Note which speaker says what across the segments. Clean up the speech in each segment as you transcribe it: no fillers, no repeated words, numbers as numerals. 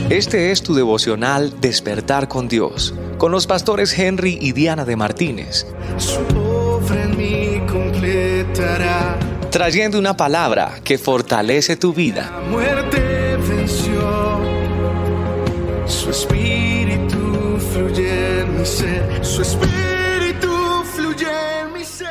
Speaker 1: Este es tu devocional Despertar con Dios, con los pastores Henry y Diana de Martínez.
Speaker 2: Su obra en mí completará.
Speaker 1: Trayendo una palabra que fortalece tu vida.
Speaker 2: La muerte venció. Su espíritu fluye en mi ser. Su espíritu fluye en mi ser.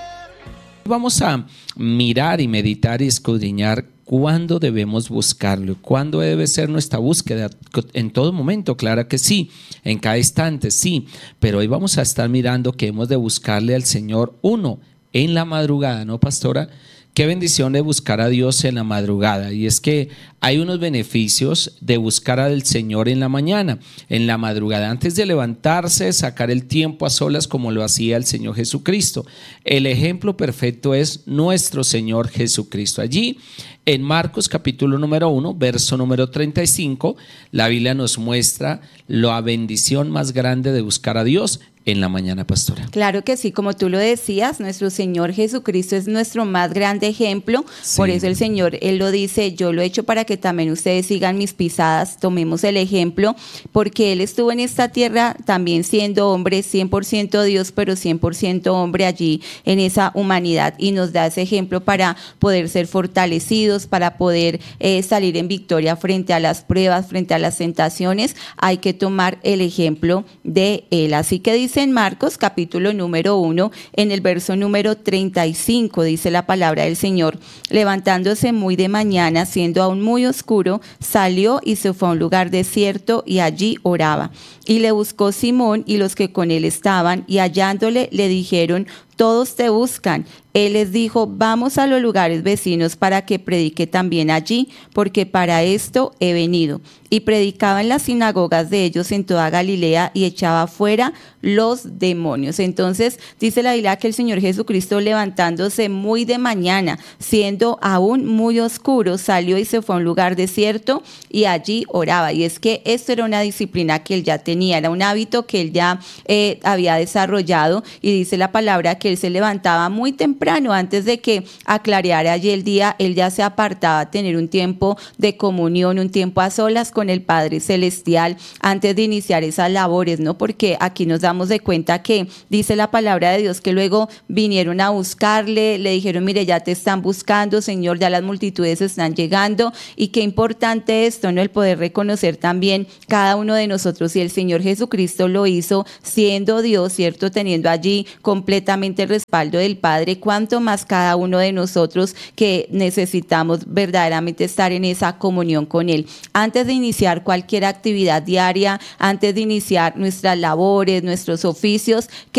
Speaker 3: Vamos a mirar y meditar y escudriñar cuándo debemos buscarlo, cuándo debe ser nuestra búsqueda. En todo momento, claro que sí, en cada instante sí, pero hoy vamos a estar mirando que hemos de buscarle al Señor en la madrugada, ¿no, pastora? Qué bendición de buscar a Dios en la madrugada. Y es que hay unos beneficios de buscar al Señor en la mañana, en la madrugada, antes de levantarse, sacar el tiempo a solas como lo hacía el Señor Jesucristo. El ejemplo perfecto es nuestro Señor Jesucristo. Allí en Marcos capítulo número 1, verso número 35, la Biblia nos muestra la bendición más grande de buscar a Dios en la mañana, pastora.
Speaker 4: Claro que sí, como tú lo decías, nuestro Señor Jesucristo es nuestro más grande ejemplo. Sí. Por eso el Señor, Él lo dice, yo lo he hecho para que también ustedes sigan mis pisadas, tomemos el ejemplo, porque Él estuvo en esta tierra también siendo hombre, 100% Dios, pero 100% hombre allí en esa humanidad, y nos da ese ejemplo para poder ser fortalecidos, para poder salir en victoria frente a las pruebas, frente a las tentaciones. Hay que tomar el ejemplo de Él. Así que dice en Marcos capítulo número 1, en el verso número 35, dice la palabra del Señor: levantándose muy de mañana, siendo aún muy oscuro, salió y se fue a un lugar desierto y allí oraba. Y le buscó Simón y los que con él estaban, y hallándole le dijeron: todos te buscan. Él les dijo: vamos a los lugares vecinos para que predique también allí, porque para esto he venido. Y predicaba en las sinagogas de ellos en toda Galilea y echaba fuera los demonios. Entonces dice la Biblia que el Señor Jesucristo, levantándose muy de mañana, siendo aún muy oscuro, salió y se fue a un lugar desierto y allí oraba. Y es que esto era una disciplina que él ya tenía, era un hábito que él ya había desarrollado, y dice la palabra que él se levantaba muy temprano, antes de que aclareara allí el día. Él ya se apartaba a tener un tiempo de comunión, un tiempo a solas con el Padre Celestial, antes de iniciar esas labores, ¿no? Porque aquí nos damos de cuenta que dice la palabra de Dios que luego vinieron a buscarle, le dijeron: mire, ya te están buscando, Señor, ya las multitudes están llegando. Y qué importante esto, ¿no? El poder reconocer también cada uno de nosotros, y el Señor Jesucristo lo hizo siendo Dios, ¿cierto? Teniendo allí completamente el respaldo del Padre. Cuánto más cada uno de nosotros que necesitamos verdaderamente estar en esa comunión con Él. Antes de iniciar cualquier actividad diaria, antes de iniciar nuestras labores, nuestros oficios, que